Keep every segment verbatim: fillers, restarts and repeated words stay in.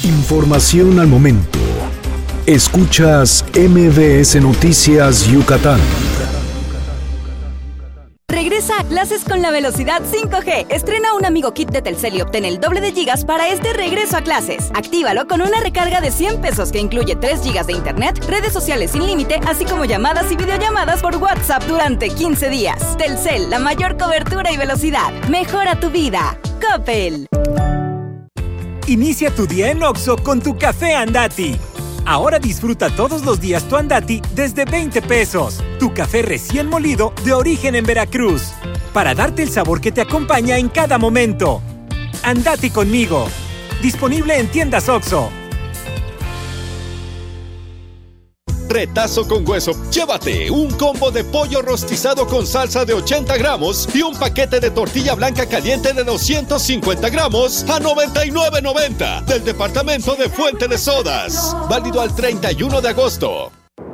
Información al momento. Escuchas M V S Noticias Yucatán. Regresa a clases con la velocidad cinco G. Estrena un Amigo Kit de Telcel y obtén el doble de gigas para este regreso a clases. Actívalo con una recarga de cien pesos que incluye tres gigas de internet, redes sociales sin límite, así como llamadas y videollamadas por WhatsApp durante quince días. Telcel, la mayor cobertura y velocidad. Mejora tu vida. Coppel. Inicia tu día en Oxxo con tu café Andati. Ahora disfruta todos los días tu Andati desde veinte pesos. Tu café recién molido de origen en Veracruz. Para darte el sabor que te acompaña en cada momento. Andati conmigo. Disponible en tiendas Oxxo. Retazo con hueso. Llévate un combo de pollo rostizado con salsa de ochenta gramos y un paquete de tortilla blanca caliente de doscientos cincuenta gramos a noventa y nueve noventa del departamento de Fuente de Sodas. Válido al treinta y uno de agosto.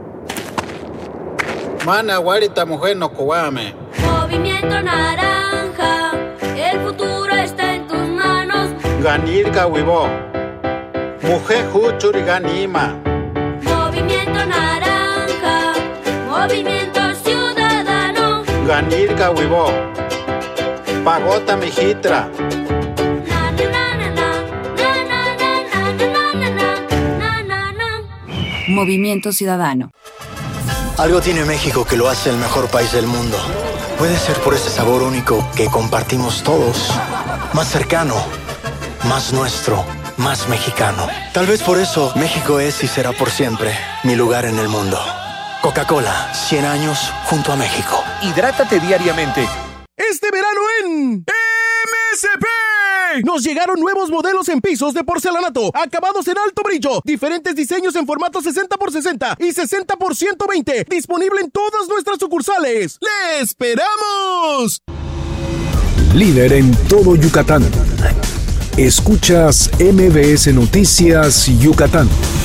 Mana, guarita, mujer, no cubame. Movimiento Naranja, el futuro está en tus manos. Ganirga, huivo. Mujer, juchuri, ganima. Movimiento Naranja, Movimiento Ciudadano. Ganirga, huivo. Pagota, mijitra. Movimiento Ciudadano. Algo tiene México que lo hace el mejor país del mundo. Puede ser por ese sabor único que compartimos todos. Más cercano, más nuestro, más mexicano. Tal vez por eso México es y será por siempre mi lugar en el mundo. Coca-Cola, cien años junto a México. Hidrátate diariamente. Este verano en M S P nos llegaron nuevos modelos en pisos de porcelanato, acabados en alto brillo, diferentes diseños en formato sesenta por sesenta y sesenta por ciento veinte, disponible en todas nuestras sucursales. ¡Le esperamos! Líder en todo Yucatán. Escuchas M V S Noticias Yucatán.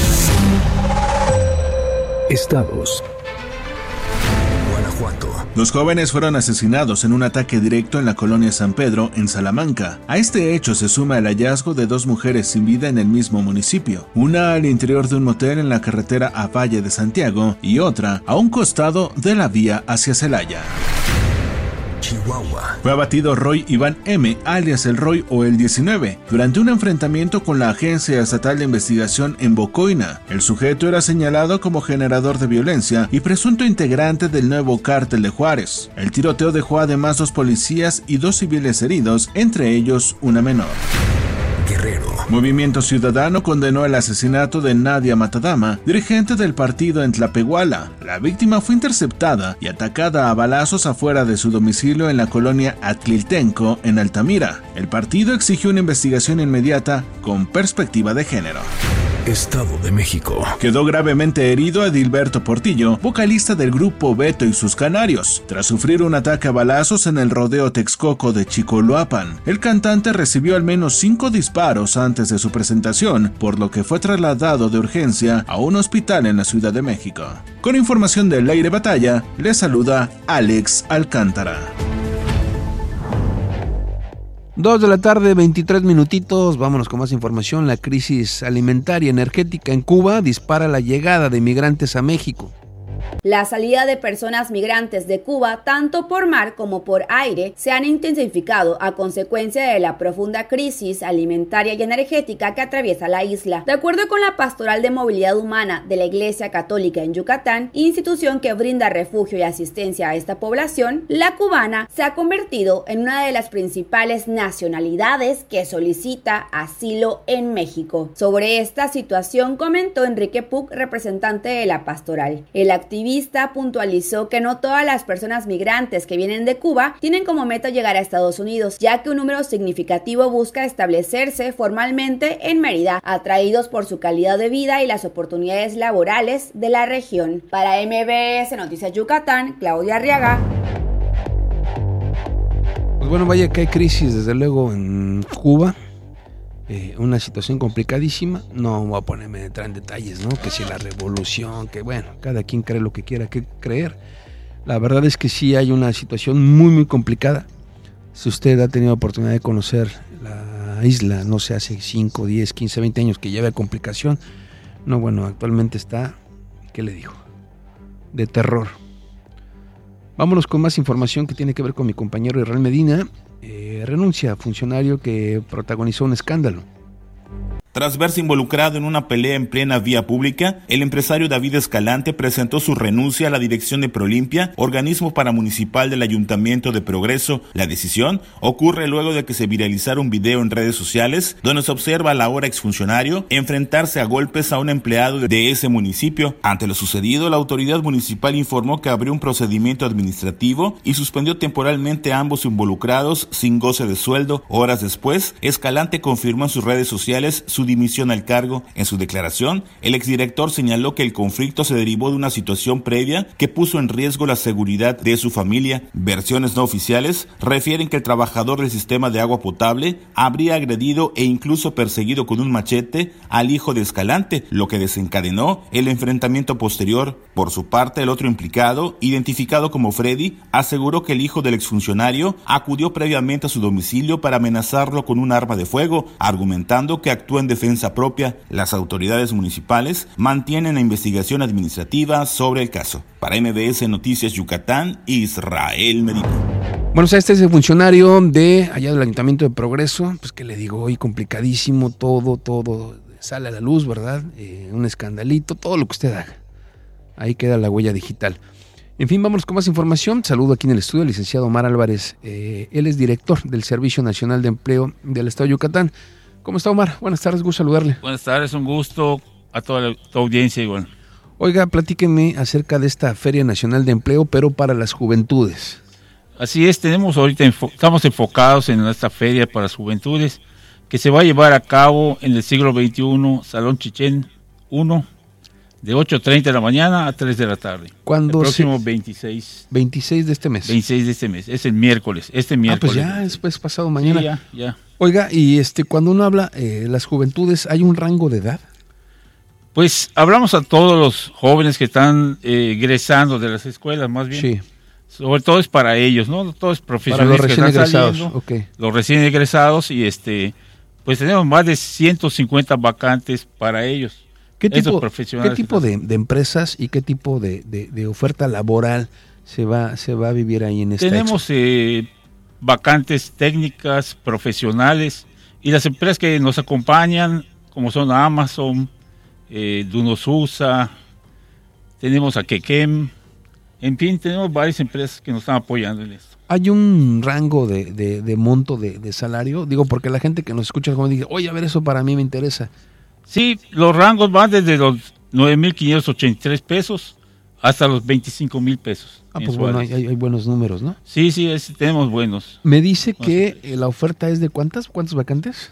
Estados. Los jóvenes fueron asesinados en un ataque directo en la colonia San Pedro, en Salamanca. A este hecho se suma el hallazgo de dos mujeres sin vida en el mismo municipio, una al interior de un motel en la carretera a Valle de Santiago y otra a un costado de la vía hacia Celaya. Chihuahua. Fue abatido Roy Iván M., alias el Roy o el diecinueve, durante un enfrentamiento con la Agencia Estatal de Investigación en Bocoina. El sujeto era señalado como generador de violencia y presunto integrante del nuevo cártel de Juárez. El tiroteo dejó además dos policías y dos civiles heridos, entre ellos una menor. Guerrero. Movimiento Ciudadano condenó el asesinato de Nadia Matadama, dirigente del partido en Tlapehuala. La víctima fue interceptada y atacada a balazos afuera de su domicilio en la colonia Atliltenco, en Altamira. El partido exigió una investigación inmediata con perspectiva de género. Estado de México. Quedó gravemente herido Edilberto Portillo, vocalista del grupo Beto y sus Canarios, tras sufrir un ataque a balazos en el rodeo Texcoco de Chicoloapan. El cantante recibió al menos cinco disparos antes de su presentación, por lo que fue trasladado de urgencia a un hospital en la Ciudad de México. Con información del Aire Batalla, le saluda Alex Alcántara. Dos de la tarde, veintitrés minutitos, vámonos con más información. La crisis alimentaria y energética en Cuba dispara la llegada de migrantes a México. La salida de personas migrantes de Cuba, tanto por mar como por aire, se han intensificado a consecuencia de la profunda crisis alimentaria y energética que atraviesa la isla. De acuerdo con la Pastoral de Movilidad Humana de la Iglesia Católica en Yucatán, institución que brinda refugio y asistencia a esta población, la cubana se ha convertido en una de las principales nacionalidades que solicita asilo en México. Sobre esta situación comentó Enrique Puc, representante de la Pastoral. El activista puntualizó que no todas las personas migrantes que vienen de Cuba tienen como meta llegar a Estados Unidos, ya que un número significativo busca establecerse formalmente en Mérida, atraídos por su calidad de vida y las oportunidades laborales de la región. Para M V S Noticias Yucatán, Claudia Arriaga. Pues bueno, vaya que hay crisis desde luego en Cuba. Eh, una situación complicadísima. No voy a ponerme a entrar en detalles, ¿no? Que si la revolución, que bueno, cada quien cree lo que quiera que creer. La verdad es que sí hay una situación muy muy complicada. Si usted ha tenido oportunidad de conocer la la isla, no sé, hace cinco, diez, quince, veinte años que ya había complicación. No, bueno, actualmente está, ¿qué le digo? De terror. Vámonos con más información que tiene que ver con mi compañero Israel Medina. Eh, renuncia a funcionario que protagonizó un escándalo. Tras verse involucrado en una pelea en plena vía pública, el empresario David Escalante presentó su renuncia a la dirección de Prolimpia, organismo paramunicipal del Ayuntamiento de Progreso. La decisión ocurre luego de que se viralizara un video en redes sociales donde se observa al ahora exfuncionario enfrentarse a golpes a un empleado de ese municipio. Ante lo sucedido, la autoridad municipal informó que abrió un procedimiento administrativo y suspendió temporalmente a ambos involucrados sin goce de sueldo. Horas después, Escalante confirmó en sus redes sociales su dimisión al cargo. En su declaración, el exdirector señaló que el conflicto se derivó de una situación previa que puso en riesgo la seguridad de su familia. Versiones no oficiales refieren que el trabajador del sistema de agua potable habría agredido e incluso perseguido con un machete al hijo de Escalante, lo que desencadenó el enfrentamiento posterior. Por su parte, el otro implicado, identificado como Freddy, aseguró que el hijo del exfuncionario acudió previamente a su domicilio para amenazarlo con un arma de fuego, argumentando que actuó en defensa propia. Las autoridades municipales mantienen la investigación administrativa sobre el caso. Para M B S Noticias Yucatán, Israel Medina. Bueno, o sea, este es el funcionario de allá del Ayuntamiento de Progreso, pues que le digo, hoy complicadísimo, todo, todo sale a la luz, ¿verdad? Eh, un escandalito, todo lo que usted haga. Ahí queda la huella digital. En fin, vámonos con más información. Saludo aquí en el estudio al licenciado Omar Álvarez. Eh, él es director del Servicio Nacional de Empleo del Estado de Yucatán. ¿Cómo está, Omar? Buenas tardes, gusto saludarle. Buenas tardes, un gusto a toda la tu audiencia igual. Oiga, platíqueme acerca de esta Feria Nacional de Empleo, pero para las juventudes. Así es, tenemos ahorita, enfo- estamos enfocados en esta feria para las juventudes, que se va a llevar a cabo en el siglo veintiuno, Salón Chichén uno, de ocho treinta de la mañana a tres de la tarde. ¿Cuándo? El próximo se... veintiséis. veintiséis de este mes. veintiséis de este mes, es el miércoles, este miércoles. Ah, pues ya, después pasado mañana. Sí, ya, ya. Oiga, y este, cuando uno habla eh, las juventudes, ¿hay un rango de edad? Pues hablamos a todos los jóvenes que están eh, egresando de las escuelas, más bien. Sí. Sobre todo es para ellos, ¿no? Todos profesionales para los que recién están egresados, saliendo, okay. Los recién egresados y este, pues tenemos más de ciento cincuenta vacantes para ellos. ¿Qué tipo, profesionales ¿qué tipo de, de empresas y qué tipo de, de, de oferta laboral se va, se va a vivir ahí en esta Tenemos eh, vacantes técnicas, profesionales, y las empresas que nos acompañan, como son Amazon, eh, Dunosusa, tenemos a Kekem, en fin, tenemos varias empresas que nos están apoyando en esto. ¿Hay un rango de, de, de monto de, de salario? Digo, porque la gente que nos escucha como dice, oye, a ver, eso para mí me interesa. Sí, los rangos van desde los nueve mil quinientos ochenta y tres pesos hasta los veinticinco mil pesos. Ah, pues bueno, hay, hay buenos números, ¿no? Sí, sí, es, tenemos buenos. Me dice que eh, la oferta es de ¿cuántas? ¿Cuántas vacantes?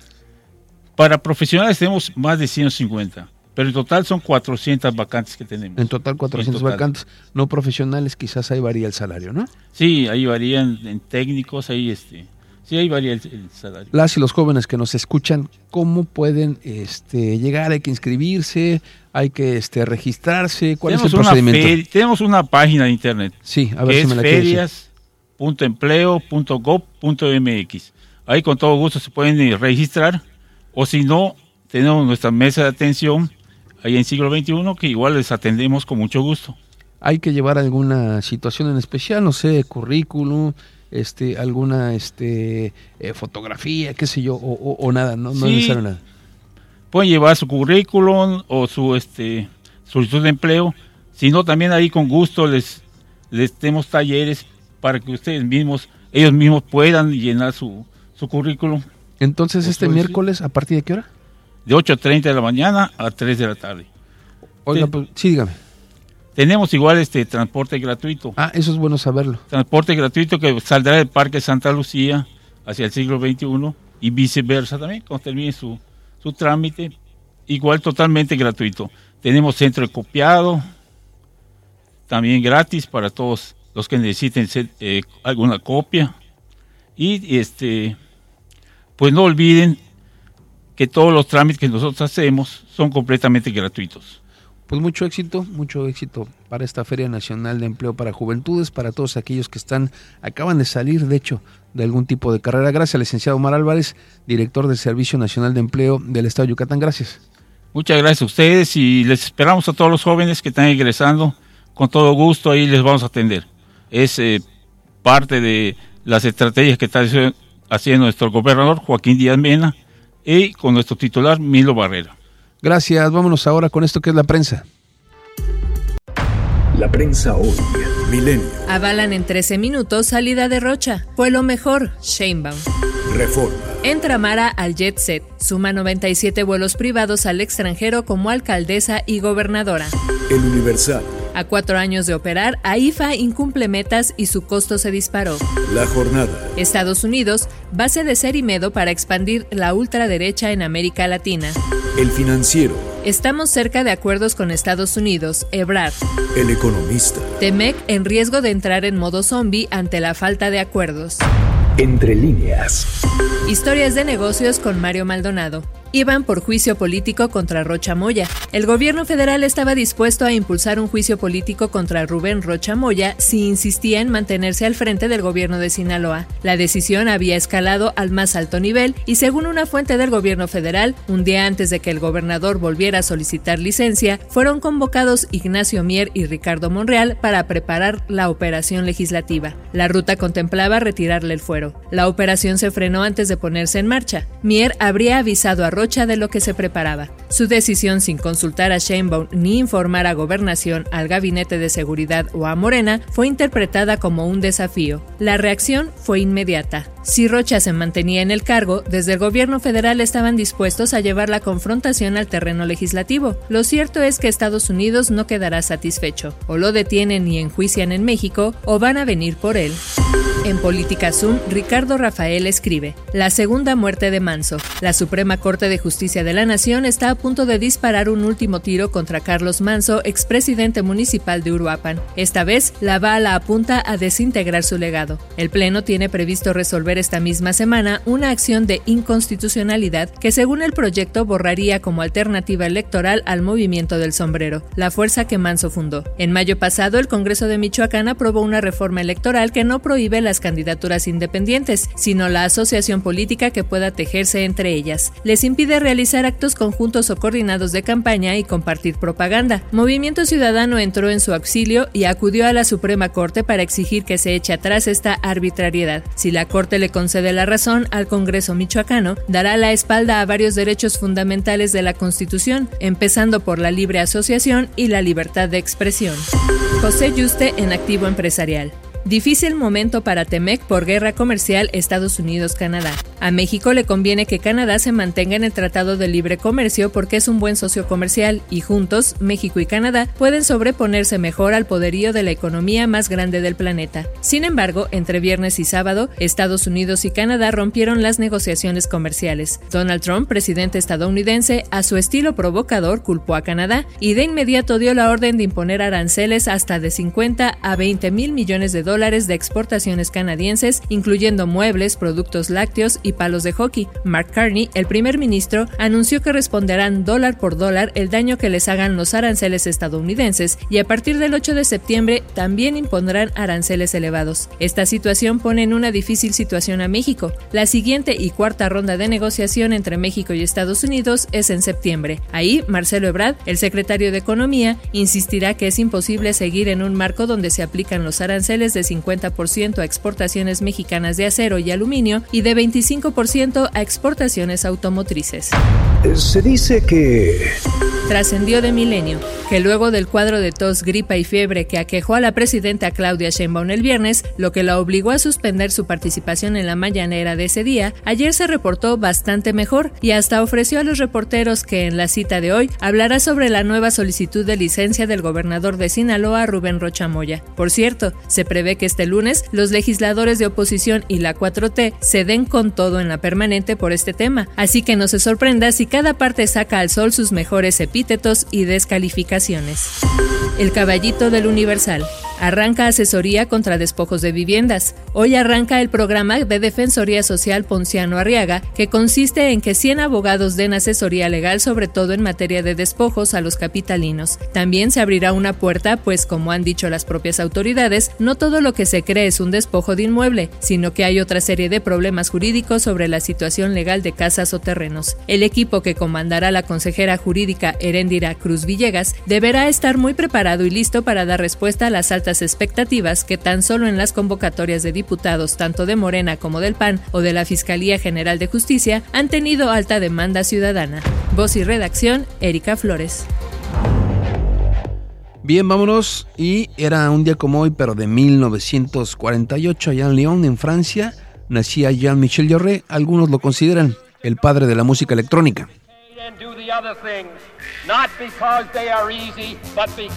Para profesionales tenemos más de ciento cincuenta, pero en total son cuatrocientas vacantes que tenemos. En total cuatrocientas en total. Vacantes. No profesionales, quizás ahí varía el salario, ¿no? Sí, ahí varían en técnicos, ahí este... Sí, ahí varía el, el salario. Las y los jóvenes que nos escuchan, ¿cómo pueden este, llegar? ¿Hay que inscribirse? ¿Hay que este, registrarse? ¿Cuál tenemos es el procedimiento? Fer- tenemos una página de internet. Sí, a ver que si me la es ferias punto empleo punto gob punto eme equis. Ahí con todo gusto se pueden ir registrar. O si no, tenemos nuestra mesa de atención ahí en siglo veintiuno, que igual les atendemos con mucho gusto. ¿Hay que llevar alguna situación en especial? No sé, currículum... Este, alguna este, eh, fotografía, qué sé yo, o, o, o nada, no, no sí, es necesario nada. Pueden llevar su currículum o su este, solicitud de empleo, si no también ahí con gusto les, les demos talleres para que ustedes mismos, ellos mismos puedan llenar su, su currículum. Entonces este miércoles, ¿a partir de qué hora? De ocho treinta de la mañana a tres de la tarde. Oiga, pues, sí, dígame. Tenemos igual este transporte gratuito. Ah, eso es bueno saberlo. Transporte gratuito que saldrá del Parque Santa Lucía hacia el siglo veintiuno y viceversa también, cuando termine su, su trámite. Igual totalmente gratuito. Tenemos centro de copiado, también gratis para todos los que necesiten eh, alguna copia. Y este, pues no olviden que todos los trámites que nosotros hacemos son completamente gratuitos. pues mucho éxito, mucho éxito para esta Feria Nacional de Empleo para Juventudes, para todos aquellos que están, acaban de salir, de hecho, de algún tipo de carrera. Gracias, licenciado Omar Álvarez, director del Servicio Nacional de Empleo del Estado de Yucatán. Gracias. Muchas gracias a ustedes y les esperamos a todos los jóvenes que están egresando. Con todo gusto, ahí les vamos a atender. Es eh, parte de las estrategias que está haciendo nuestro gobernador Joaquín Díaz Mena y con nuestro titular Milo Barrera. Gracias, vámonos ahora con esto que es la prensa. La prensa hoy, Milenio. Avalan en trece minutos salida de Rocha. Fue lo mejor, Sheinbaum. Reforma. Entra Mara al jet set. Suma noventa y siete vuelos privados al extranjero como alcaldesa y gobernadora. El Universal. A cuatro años de operar, A I F A incumple metas y su costo se disparó. La Jornada. Estados Unidos, base de Cerimedo para expandir la ultraderecha en América Latina. El Financiero. Estamos cerca de acuerdos con Estados Unidos, Ebrard. El Economista. Temec en riesgo de entrar en modo zombie ante la falta de acuerdos. Entre líneas. Historias de negocios con Mario Maldonado. Iban por juicio político contra Rocha Moya. El gobierno federal estaba dispuesto a impulsar un juicio político contra Rubén Rocha Moya si insistía en mantenerse al frente del gobierno de Sinaloa. La decisión había escalado al más alto nivel y, según una fuente del gobierno federal, un día antes de que el gobernador volviera a solicitar licencia, fueron convocados Ignacio Mier y Ricardo Monreal para preparar la operación legislativa. La ruta contemplaba retirarle el fuero. La operación se frenó antes de ponerse en marcha. Mier habría avisado a Rocha de lo que se preparaba. Su decisión, sin consultar a Sheinbaum ni informar a Gobernación, al Gabinete de Seguridad o a Morena, fue interpretada como un desafío. La reacción fue inmediata. Si Rocha se mantenía en el cargo, desde el gobierno federal estaban dispuestos a llevar la confrontación al terreno legislativo. Lo cierto es que Estados Unidos no quedará satisfecho. O lo detienen y enjuician en México, o van a venir por él. En Política Zoom, Ricardo Rafael escribe: la segunda muerte de Manso. La Suprema Corte de Justicia de la Nación está a punto de disparar un último tiro contra Carlos Manso, expresidente municipal de Uruapan. Esta vez, la bala apunta a desintegrar su legado. El Pleno tiene previsto resolver esta misma semana una acción de inconstitucionalidad que, según el proyecto, borraría como alternativa electoral al Movimiento del Sombrero, la fuerza que Manso fundó. En mayo pasado, el Congreso de Michoacán aprobó una reforma electoral que no prohíbe las candidaturas independientes, sino la asociación política que pueda tejerse entre ellas. Les impide realizar actos conjuntos o coordinados de campaña y compartir propaganda. Movimiento Ciudadano entró en su auxilio y acudió a la Suprema Corte para exigir que se eche atrás esta arbitrariedad. Si la Corte le concede la razón al Congreso michoacano, dará la espalda a varios derechos fundamentales de la Constitución, empezando por la libre asociación y la libertad de expresión. José Yuste en Activo Empresarial. Difícil momento para Temec por guerra comercial Estados Unidos-Canadá. A México le conviene que Canadá se mantenga en el Tratado de Libre Comercio porque es un buen socio comercial y juntos, México y Canadá pueden sobreponerse mejor al poderío de la economía más grande del planeta. Sin embargo, entre viernes y sábado, Estados Unidos y Canadá rompieron las negociaciones comerciales. Donald Trump, presidente estadounidense, a su estilo provocador culpó a Canadá y de inmediato dio la orden de imponer aranceles hasta de cincuenta a veinte mil millones de dólares de exportaciones canadienses, incluyendo muebles, productos lácteos y palos de hockey. Mark Carney, el primer ministro, anunció que responderán dólar por dólar el daño que les hagan los aranceles estadounidenses y a partir del ocho de septiembre también impondrán aranceles elevados. Esta situación pone en una difícil situación a México. La siguiente y cuarta ronda de negociación entre México y Estados Unidos es en septiembre. Ahí, Marcelo Ebrard, el secretario de Economía, insistirá que es imposible seguir en un marco donde se aplican los aranceles de cincuenta por ciento a exportaciones mexicanas de acero y aluminio y de veinticinco por ciento a exportaciones automotrices. Se dice que... Trascendió de Milenio que luego del cuadro de tos, gripa y fiebre que aquejó a la presidenta Claudia Sheinbaum el viernes, lo que la obligó a suspender su participación en la mañanera de ese día, ayer se reportó bastante mejor y hasta ofreció a los reporteros que en la cita de hoy hablará sobre la nueva solicitud de licencia del gobernador de Sinaloa, Rubén Rocha Moya. Por cierto, se prevé que este lunes los legisladores de oposición y la cuatro T se den con todo en la permanente por este tema, así que no se sorprenda si cada parte saca al sol sus mejores epítetos y descalificaciones. El caballito del Universal. Arranca asesoría contra despojos de viviendas. Hoy arranca el programa de Defensoría Social Ponciano Arriaga, que consiste en que cien abogados den asesoría legal, sobre todo en materia de despojos, a los capitalinos. También se abrirá una puerta, pues como han dicho las propias autoridades, no todo lo que se cree es un despojo de inmueble, sino que hay otra serie de problemas jurídicos sobre la situación legal de casas o terrenos. El equipo que comandará la consejera jurídica Heréndira Cruz Villegas deberá estar muy preparado y listo para dar respuesta a las altas expectativas que tan solo en las convocatorias de diputados tanto de Morena como del P A N o de la Fiscalía General de Justicia han tenido alta demanda ciudadana. Voz y redacción, Erika Flores. Bien, vámonos. Y era un día como hoy, pero de mil novecientos cuarenta y ocho, allá en Lyon, en Francia, nacía Jean-Michel Jarre. Algunos lo consideran el padre de la música electrónica.